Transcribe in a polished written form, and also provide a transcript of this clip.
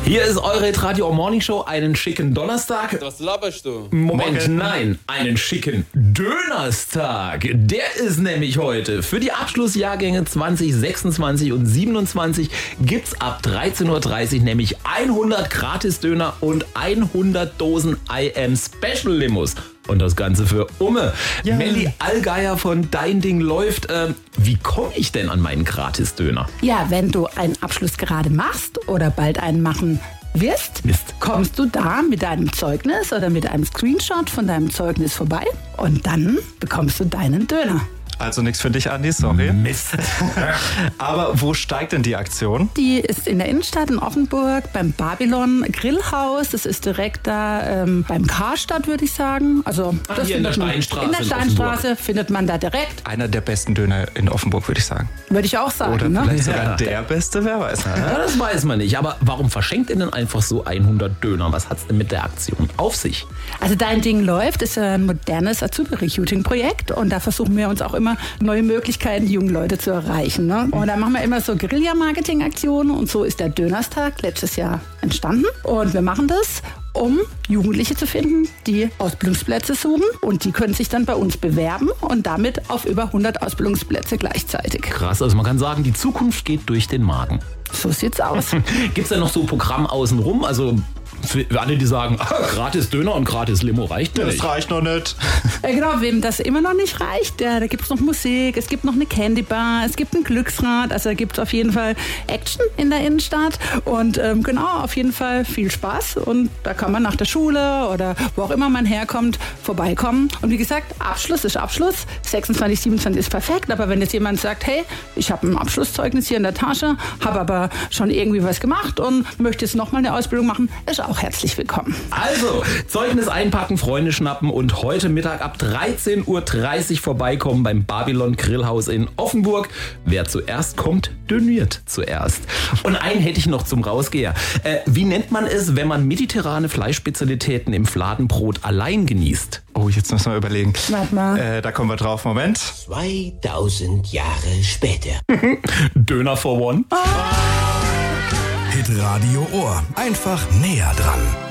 Hier ist eure Radio Morning Show. Einen schicken Donnerstag. Was laberst du? Moment, nein, einen schicken Dönerstag. Der ist nämlich heute. Für die Abschlussjahrgänge 2026 und 27 gibt's ab 13.30 Uhr nämlich 100 Gratis-Döner und 100 Dosen IM Special Limos. Und das Ganze für Umme. Ja. Melli Allgeier von Dein Ding läuft. Wie komme ich denn an meinen Gratis-Döner? Ja, wenn du einen Abschluss gerade machst oder bald einen machen wirst, kommst du da mit deinem Zeugnis oder mit einem Screenshot von deinem Zeugnis vorbei und dann bekommst du deinen Döner. Also nichts für dich, Andi, sorry. Mist. Aber wo steigt denn die Aktion? Die ist in der Innenstadt in Offenburg beim Babylon Grillhaus. Das ist direkt da beim Karstadt, würde ich sagen. Also das hier in der Steinstraße. In der Steinstraße findet man da direkt. Einer der besten Döner in Offenburg, würde ich sagen. Würde ich auch sagen. Oder ne? vielleicht sogar der beste, wer weiß. Ja, das weiß man nicht. Aber warum verschenkt ihr denn einfach so 100 Döner? Was hat's denn mit der Aktion auf sich? Also Dein Ding läuft, ist ein modernes Azubi-Recruiting-Projekt und da versuchen wir uns auch immer neue Möglichkeiten, die jungen Leute zu erreichen. Ne? Und da machen wir immer so Guerilla-Marketing-Aktionen und so ist der Dönerstag letztes Jahr entstanden. Und wir machen das, um Jugendliche zu finden, die Ausbildungsplätze suchen und die können sich dann bei uns bewerben und damit auf über 100 Ausbildungsplätze gleichzeitig. Krass, also man kann sagen, die Zukunft geht durch den Magen. So sieht's aus. Gibt's denn noch so Programm außenrum? Also für alle, die sagen, gratis Döner und gratis Limo reicht mir nicht. Das reicht noch nicht. Genau, wem das immer noch nicht reicht, da gibt es noch Musik, es gibt noch eine Candy Bar, es gibt ein Glücksrad, also da gibt es auf jeden Fall Action in der Innenstadt und genau, auf jeden Fall viel Spaß und da kann man nach der Schule oder wo auch immer man herkommt, vorbeikommen und wie gesagt, Abschluss ist Abschluss, 26, 27 ist perfekt, aber wenn jetzt jemand sagt, hey, ich habe ein Abschlusszeugnis hier in der Tasche, habe aber schon irgendwie was gemacht und möchte jetzt nochmal eine Ausbildung machen, ist auch herzlich willkommen. Also, Zeugnis einpacken, Freunde schnappen und heute Mittag ab 13.30 Uhr vorbeikommen beim Babylon Grillhaus in Offenburg. Wer zuerst kommt, döniert zuerst. Und einen hätte ich noch zum Rausgeher. Wie nennt man es, wenn man mediterrane Fleischspezialitäten im Fladenbrot allein genießt? Oh, jetzt müssen wir überlegen. Warte mal. Da kommen wir drauf. Moment. 2000 Jahre später. Döner for one. Hitradio Ohr. Einfach näher dran.